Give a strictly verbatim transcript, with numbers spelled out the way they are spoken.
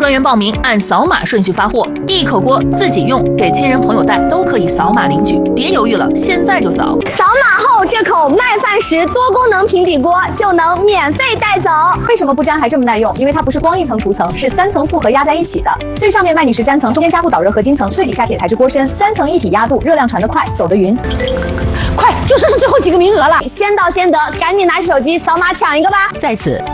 专员报名，按扫码顺序发货。一口锅自己用，给亲人朋友带都可以扫码领取，别犹豫了，现在就扫！ 扫码后，这口麦饭石多功能平底锅就能免费带走。 为什么不粘还这么耐用？因为它不是光一层涂层，是三层复合压在一起的。最上面麦米石粘层，中间加固导热合金层，最底下铁材质锅身，三层一体压度，热量传得快，走得匀。 快，就剩是最后几个名额了，先到先得，赶紧拿起手机扫码抢一个吧！ 在此